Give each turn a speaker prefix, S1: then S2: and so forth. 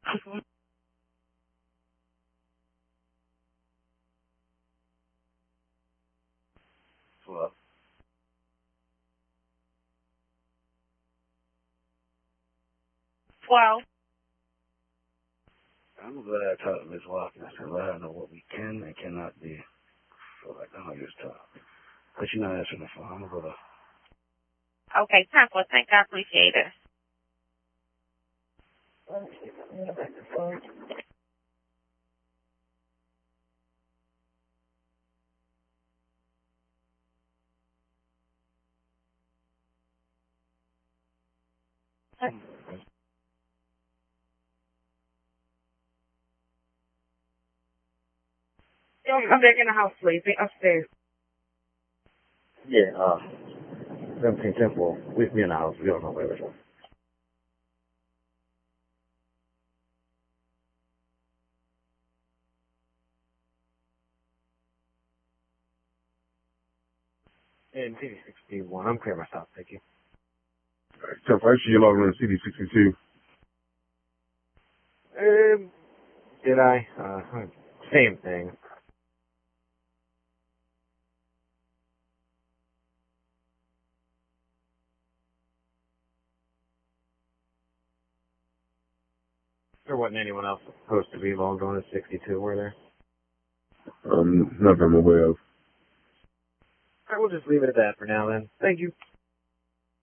S1: Well,
S2: Well,
S1: I'm glad I talked to Miss Watkins and let her know what we can and cannot do. So like, I don't use talk. But you're not answering the phone. I'm gonna go to...
S2: okay, Temple, thank I appreciate it. I'm back in the house, please. Be upstairs.
S1: Yeah, 17 Temple. We in the house. We don't know where we're from.
S3: In CD61, I'm clear myself, thank you.
S4: So first you log in CD62.
S3: Did I? Same thing. There wasn't anyone else supposed to be logged on at 62, were there?
S4: Not that I'm aware of.
S3: Alright, we'll just leave it at that for now then. Thank you.